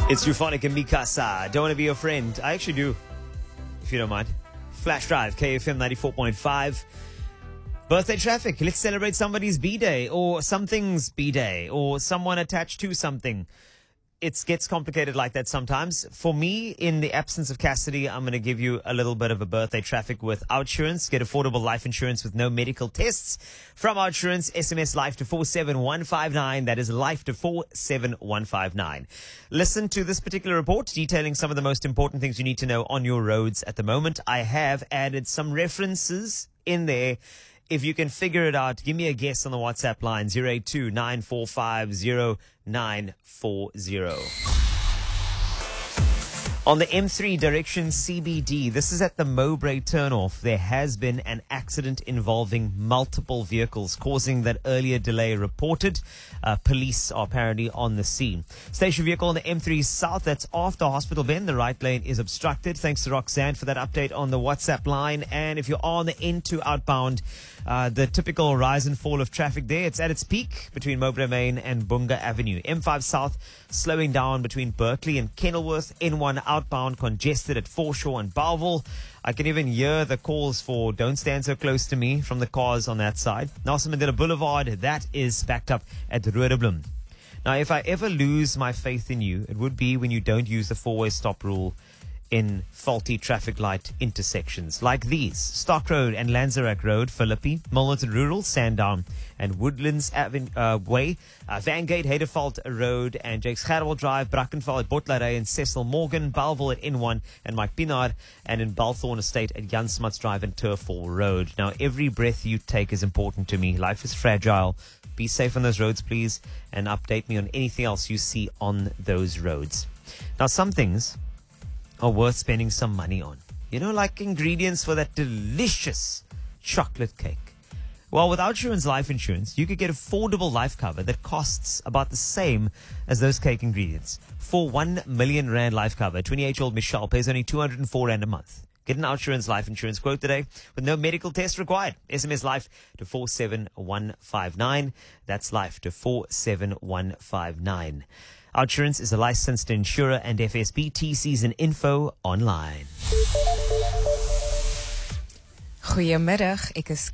It's Euphonic and Mikasa. Don't want to be your friend. I actually do, if you don't mind. Flash Drive, KFM 94.5. Birthday traffic. Let's celebrate somebody's B-day or something's B-day or someone attached to something. It gets complicated like that sometimes. For me, in the absence of Cassidy, I'm going to give you a little bit of a birthday traffic with Outsurance. Get affordable life insurance with no medical tests. From Outsurance, SMS life to 47159. That is life to 47159. Listen to this particular report detailing some of the most important things you need to know on your roads at the moment. I have added some references in there. If you can figure it out, give me a guess on the WhatsApp line, 082-945-0940. On the M3 direction CBD, this is at the Mowbray turnoff. There has been an accident involving multiple vehicles, causing that earlier delay reported. Police are apparently on the scene. Station vehicle on the M3 south, that's after Hospital Bend. The right lane is obstructed. Thanks to Roxanne for that update on the WhatsApp line. And if you're on the N2 outbound, the typical rise and fall of traffic there, it's at its peak between Mowbray Main and Bunga Avenue. M5 South slowing down between Berkeley and Kenilworth. N1 outbound congested at Foreshore and Bellville. I can even hear the calls for don't stand so close to me from the cars on that side. Nelson Mandela Boulevard, that is backed up at Roodeblom. Now, if I ever lose my faith in you, it would be when you don't use the four-way stop rule in faulty traffic light intersections like these: Stock Road and Lanzerac Road, Philippi, Milnerton Rural, Sandown and Woodlands Way, Vangate, Hedefeld Road and Jakes Gerwel Drive, Brackenfell at Botlarey and Cecil Morgan, Bellville at N1 and Mike Pinard, and in Balthorn Estate at Jan Smuts Drive and Turfall Road. Now, every breath you take is important to me. Life is fragile. Be safe on those roads, please, and update me on anything else you see on those roads. Now, some things are worth spending some money on. You know, like ingredients for that delicious chocolate cake. Well, with Outsurance Life Insurance, you could get affordable life cover that costs about the same as those cake ingredients. For 1 million rand life cover, 28-year-old Michelle pays only 204 rand a month. Get an Outsurance Life Insurance quote today with no medical test required. SMS life to 47159. That's life to 47159. Outsurance is a licensed insurer and FSB. TC's and info online. Goeiemiddag, ek is